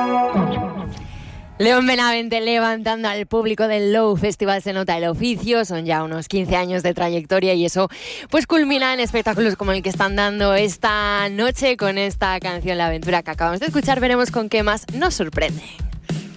León Benavente levantando al público del Low Festival. Se nota el oficio, son ya unos 15 años de trayectoria y eso pues culmina en espectáculos como el que están dando esta noche con esta canción La Aventura que acabamos de escuchar. Veremos con qué más nos sorprende.